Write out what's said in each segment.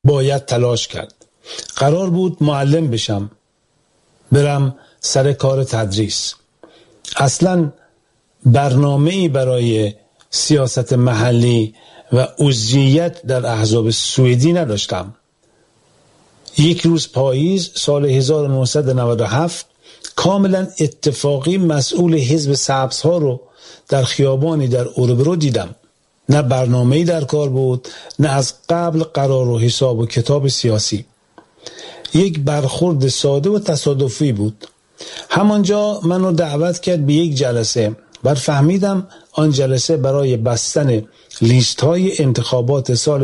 باید تلاش کرد. قرار بود معلم بشم، برم سر کار تدریس. اصلا برنامه‌ای برای سیاست محلی و عضویت در احزاب سوئدی نداشتم. یک روز پاییز سال 1997 کاملا اتفاقی مسئول حزب سبزها رو در خیابانی در اوربرو دیدم. نه برنامه‌ای در کار بود، نه از قبل قرار و حساب و کتاب سیاسی. یک برخورد ساده و تصادفی بود. همانجا منو دعوت کرد به یک جلسه. بعد فهمیدم آن جلسه برای بستن لیست‌های انتخابات سال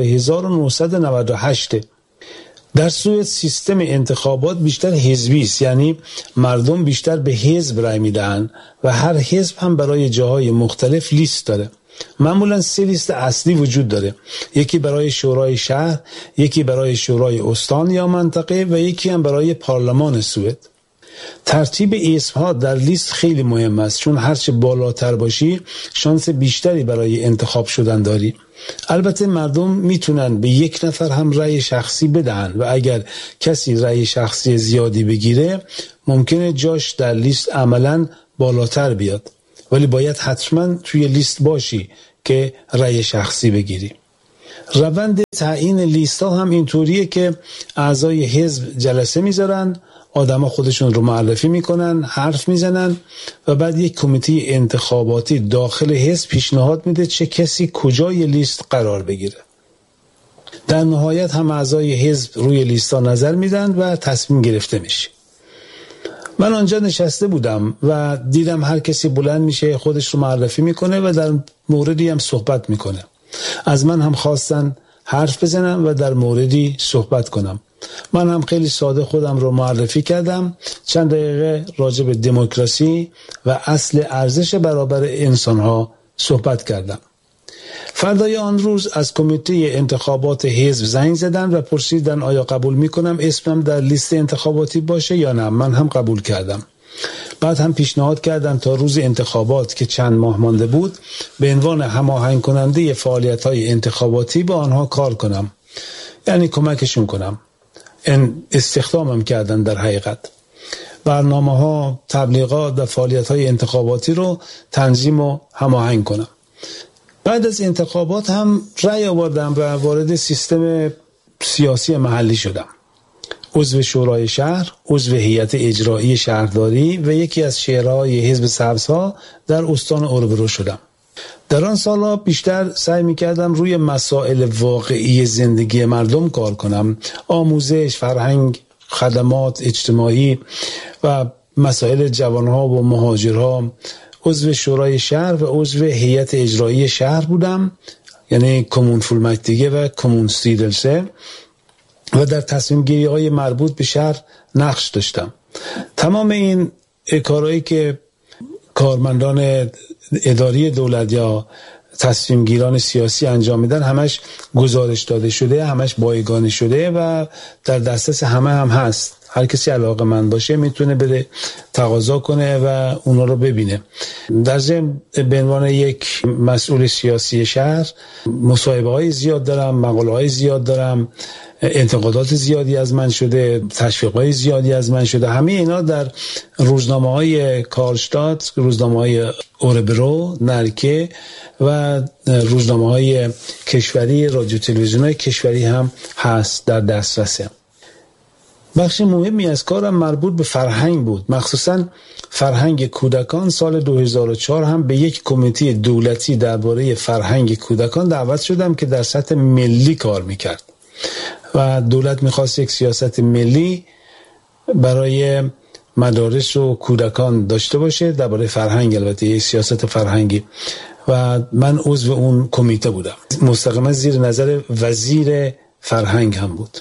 1998. در سوئد سیستم انتخابات بیشتر حزبی است، یعنی مردم بیشتر به حزب رای میدن و هر حزب هم برای جاهای مختلف لیست داره. معمولا 3 لیست اصلی وجود داره، یکی برای شورای شهر، یکی برای شورای استان یا منطقه و یکی هم برای پارلمان سوئد. ترتیب اسمها در لیست خیلی مهم است، چون هرچه بالاتر باشی شانس بیشتری برای انتخاب شدن داری. البته مردم میتونن به یک نفر هم رأی شخصی بدهن و اگر کسی رأی شخصی زیادی بگیره ممکنه جاش در لیست عملاً بالاتر بیاد، ولی باید حتما توی لیست باشی که رأی شخصی بگیری. روند تعیین لیست ها هم اینطوریه که اعضای حزب جلسه میذارن، آدما خودشون رو معرفی میکنن، حرف میزنن و بعد یک کمیته انتخاباتی داخل حزب پیشنهاد میده چه کسی کجای لیست قرار بگیره. در نهایت هم اعضای حزب روی لیستا نظر میدن و تصمیم گرفته میشه. من آنجا نشسته بودم و دیدم هر کسی بلند میشه خودش رو معرفی میکنه و در موردی هم صحبت میکنه. از من هم خواستن حرف بزنم و در موردی صحبت کنم. من هم خیلی ساده خودم رو معرفی کردم، چند دقیقه راجع به دموکراسی و اصل ارزش برابر انسان‌ها صحبت کردم. فردای آن روز از کمیته انتخابات حزب زنگ زدن و پرسیدن آیا قبول میکنم اسمم در لیست انتخاباتی باشه یا نه. من هم قبول کردم. بعد هم پیشنهاد کردن تا روز انتخابات که چند ماه مانده بود به عنوان هماهنگ کننده فعالیت‌های انتخاباتی با آنها کار کنم، یعنی کمکشون کنم. استخدامم کردن در حقیقت. برنامه‌ها، تبلیغات و فعالیت‌های انتخاباتی رو تنظیم و هماهنگ کنم. بعد از انتخابات هم رأی آوردم و وارد سیستم سیاسی محلی شدم. عضو شورای شهر، عضو هیئت اجرایی شهرداری و یکی از شورای حزب سبزها در استان اوربرو شدم. در آن سالها بیشتر سعی می‌کردم روی مسائل واقعی زندگی مردم کار کنم، آموزش، فرهنگ، خدمات اجتماعی و مسائل جوانها و مهاجرها. عضو شورای شهر و عضو هیئت اجرایی شهر بودم، یعنی کمون فولمکتیگه و کمون ستیدلسه، و در تصمیم گیری های مربوط به شهر نقش داشتم. تمام این کارهایی که کارمندان اداری دولت یا تصمیم گیران سیاسی انجام میدن همش گزارش داده شده، همش بایگانی شده و در دسترس همه هم هست. هر کسی علاقه‌مند باشه میتونه بره تقاضا کنه و اونا رو ببینه. در ضمن به عنوان یک مسئول سیاسی شهر مصاحبه‌های زیاد دارم، مقاله‌های زیاد دارم، انتقادات زیادی از من شده، تشویق‌های زیادی از من شده. همه اینا در روزنامه‌های کارلشتات، روزنامه‌های اوربرو، نرکه و روزنامه‌های کشوری، رادیو تلویزیون‌های کشوری هم هست در دسترسه. بخش مهمی از کارم مربوط به فرهنگ بود، مخصوصاً فرهنگ کودکان. سال 2004 هم به یک کمیته دولتی درباره فرهنگ کودکان دعوت شدم که در سطح ملی کار میکرد و دولت میخواست یک سیاست ملی برای مدارس و کودکان داشته باشه درباره فرهنگ، البته یک سیاست فرهنگی، و من عضو اون کمیته بودم. مستقیما زیر نظر وزیر فرهنگ هم بود.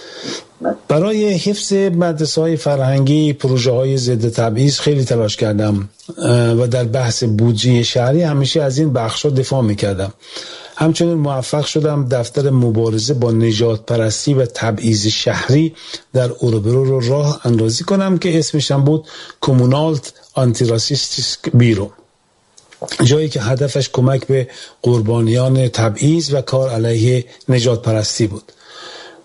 برای حفظ مدرسه‌های فرهنگی، پروژه‌های ضد تبعیض خیلی تلاش کردم و در بحث بودجه شهری همیشه از این بخش‌ها دفاع می‌کردم. همچنین موفق شدم دفتر مبارزه با نژاد پرستی و تبعیض شهری در اوربرو رو راه اندازی کنم که اسمش هم بود کمونالت آنتی راسیستیسک بیرو، جایی که هدفش کمک به قربانیان تبعیض و کار علیه نژاد پرستی بود.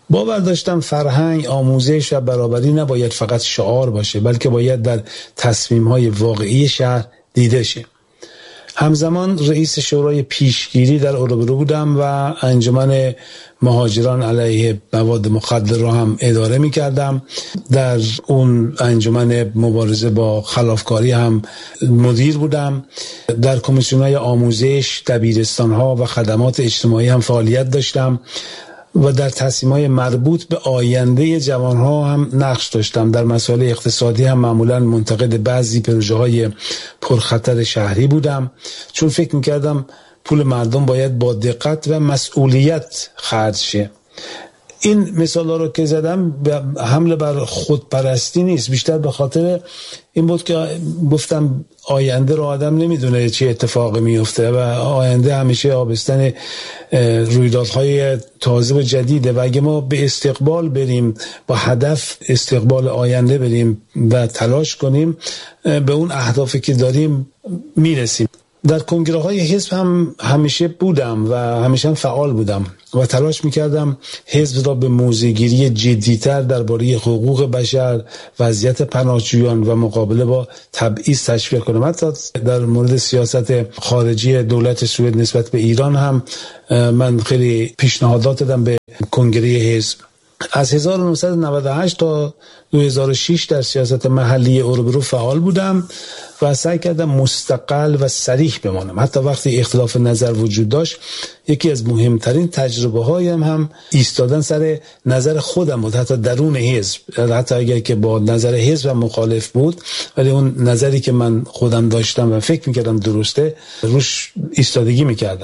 باور داشتم فرهنگ، آموزش و برابری نباید فقط شعار باشه، بلکه باید در تصمیم‌های واقعی شهر دیده شه. همزمان رئیس شورای پیشگیری در اروبرو بودم و انجمن مهاجران علیه مواد مخدر را هم اداره می کردم. در اون انجمن مبارزه با خلافکاری هم مدیر بودم. در کمیسیون‌های آموزش، دبیرستان‌ها و خدمات اجتماعی هم فعالیت داشتم و در تصمیم‌های مربوط به آینده جوانها هم نقش داشتم. در مسائل اقتصادی هم معمولاً منتقد بعضی پروژه‌های پرخطر شهری بودم، چون فکر می‌کردم پول مردم باید با دقت و مسئولیت خرج شه. این مثالا رو که زدم حمله بر خودپرستی نیست، بیشتر به خاطر این بود که گفتم آینده رو آدم نمیدونه چه اتفاقی میفته و آینده همیشه آبستن رویدادهای تازه و جدیده و اگه ما به استقبال بریم، با هدف استقبال آینده بریم و تلاش کنیم، به اون اهدافی که داریم میرسیم. در کنگره های حزب هم همیشه بودم و همیشه فعال بودم و تلاش میکردم حزب را به موضع‌گیری جدی‌تر درباره حقوق بشر، وضعیت پناهجویان و مقابله با تبعیض تشویق کنم. حتی در مورد سیاست خارجی دولت سوئد نسبت به ایران هم من خیلی پیشنهادات دادم به کنگره حزب. از 1998 تا 2006 در سیاست محلی اروبرو فعال بودم و سعی کردم مستقل و صریح بمانم. حتی وقتی اختلاف نظر وجود داشت، یکی از مهمترین تجربه هایم هم ایستادن سر نظر خودم بود، حتی درون حزب. حتی اگر که با نظر حزب مخالف بود، ولی اون نظری که من خودم داشتم و فکر میکردم درسته، روش ایستادگی میکردم.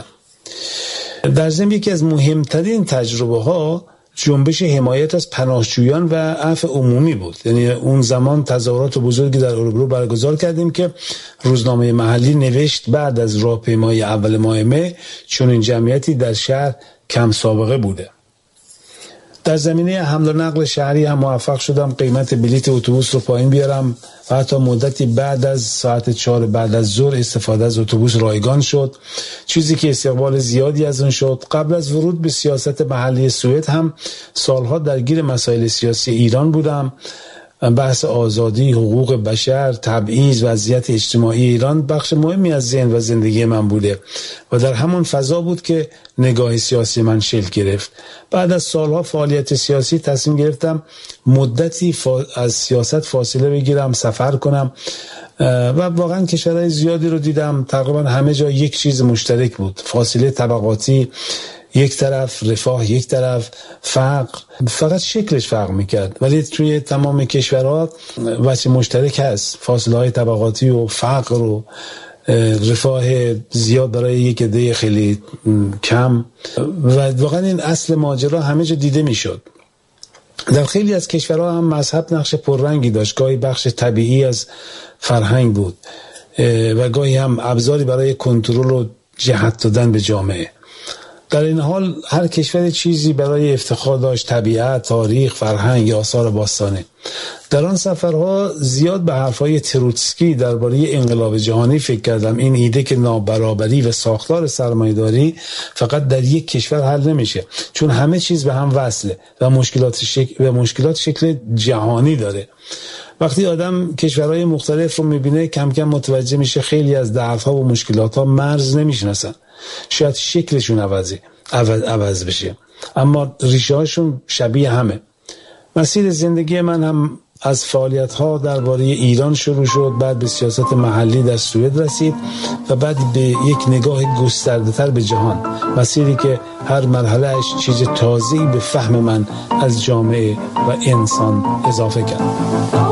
در ضمن یکی از مهمترین تجربه ها جنبش حمایت از پناهجویان و عفو عمومی بود. یعنی اون زمان تظاهرات بزرگی در اروبرو برگزار کردیم که روزنامه محلی نوشت بعد از راهپیمایی اول ماه مه چنین جمعیتی در شهر کم سابقه بوده. در زمینه حمل و نقل شهری هم موفق شدم قیمت بلیت اتوبوس رو پایین بیارم و حتی مدتی بعد از ساعت 4 بعد از ظهر استفاده از اتوبوس رایگان شد، چیزی که استقبال زیادی از اون شد. قبل از ورود به سیاست محلی سوئد هم سالها درگیر مسائل سیاسی ایران بودم. بحث آزادی، حقوق بشر، تبعیض، وضعیت اجتماعی ایران بخش مهمی از ذهن و زندگی من بوده و در همون فضا بود که نگاه سیاسی من شکل گرفت. بعد از سالها فعالیت سیاسی تصمیم گرفتم مدتی از سیاست فاصله بگیرم، سفر کنم و واقعا کشورهای زیادی رو دیدم. تقریبا همه جا یک چیز مشترک بود: فاصله طبقاتی یک طرف، رفاه یک طرف، فقر فقط شکلش فرق میکرد، ولی توی تمام کشورها وجه مشترک هست: فاصله های طبقاتی و فقر و رفاه زیاد برای یک عده خیلی کم و واقعا این اصل ماجرا همه جا دیده میشد. در خیلی از کشورها هم مذهب نقش پررنگی داشت، گاهی بخش طبیعی از فرهنگ بود و گاهی هم ابزاری برای کنترل و جهت دادن به جامعه. در این حال هر کشور چیزی برای افتخار داشت: طبیعت، تاریخ، فرهنگ یا آثار باستانه. در آن سفرها زیاد به حرفای تروتسکی درباره انقلاب جهانی فکر کردم. این ایده که نابرابری و ساختار سرمایه‌داری فقط در یک کشور حل نمیشه، چون همه چیز به هم وصله و مشکلات شکل جهانی داره. وقتی آدم کشورهای مختلف رو میبینه، کم کم متوجه میشه خیلی از ضعف‌ها و مشکلات‌ها مرز نمیشناسن. شاید شکلشون عوض بشه، اما ریشه هاشون شبیه همه. مسیر زندگی من هم از فعالیت‌ها درباره ایران شروع شد، بعد به سیاست محلی در سوئد رسید و بعد به یک نگاه گسترده‌تر به جهان، مسیری که هر مرحله‌اش چیز تازه‌ای به فهم من از جامعه و انسان اضافه کرد.